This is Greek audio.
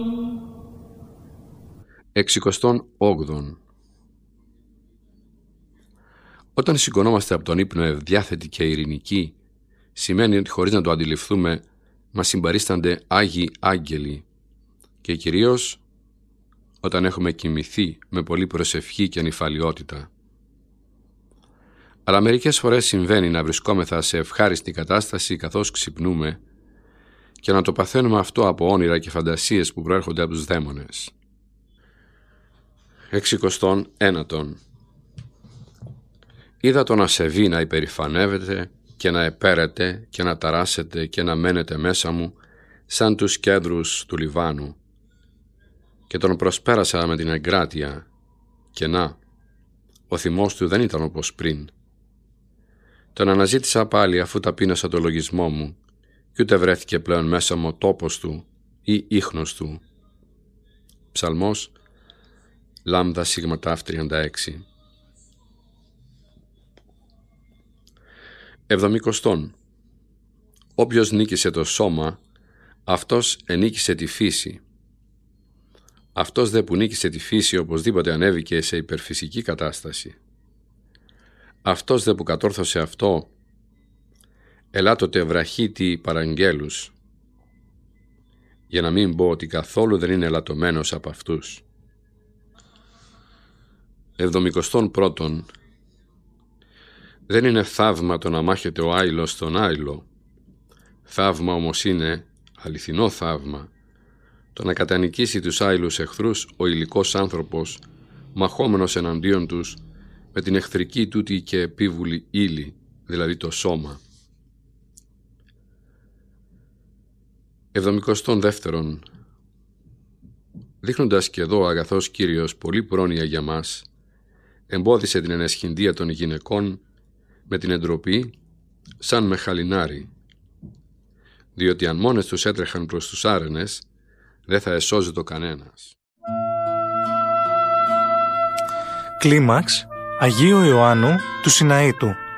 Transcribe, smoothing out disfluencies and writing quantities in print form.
68. Όταν σηκωνόμαστε από τον ύπνο ευδιάθετοι και ειρηνικοί, σημαίνει ότι χωρίς να το αντιληφθούμε μας συμπαρίστανται Άγιοι Άγγελοι, και κυρίως όταν έχουμε κοιμηθεί με πολλή προσευχή και νηφαλιότητα. Αλλά μερικές φορές συμβαίνει να βρισκόμεθα σε ευχάριστη κατάσταση καθώς ξυπνούμε και να το παθαίνουμε αυτό από όνειρα και φαντασίες που προέρχονται από τους δαίμονες. 69. Είδα τον ασεβή να υπερηφανεύεται και να επέρεται και να ταράσσεται και να μένεται μέσα μου σαν τους κέντρους του Λιβάνου, και τον προσπέρασα με την εγκράτεια, και να, ο θυμός του δεν ήταν όπως πριν. Τον αναζήτησα πάλι αφού ταπείνωσα το λογισμό μου, κι ούτε βρέθηκε πλέον μέσα μου ο τόπος του ή ίχνος του. Ψαλμός Λάμδα Σίγμα Ταυ 36. 70. Όποιος νίκησε το σώμα, αυτός ενίκησε τη φύση. Αυτός δε που νίκησε τη φύση οπωσδήποτε ανέβηκε σε υπερφυσική κατάσταση. Αυτός δε που κατόρθωσε αυτό, ελάττοτε βραχίτη παραγγέλους, για να μην πω ότι καθόλου δεν είναι ελαττωμένος από αυτούς. 71. Δεν είναι θαύμα το να μάχεται ο άειλος στον άειλο. Θαύμα όμως είναι, αληθινό θαύμα, το να κατανικήσει τους άειλους εχθρούς ο υλικός άνθρωπος, μαχόμενος εναντίον τους με την εχθρική τούτη και επίβουλη ύλη, δηλαδή το σώμα. 72. Δείχνοντας και εδώ ο αγαθός Κύριος πολύ πρόνοια για μας, εμπόδισε την ενεσχυντία των γυναικών με την εντροπή σαν με χαλινάρι, διότι αν μόνες τους έτρεχαν προς τους άρενες, δεν θα εσώζεται κανένας. Κλίμαξ Αγίου Ιωάννου του Συναήτου.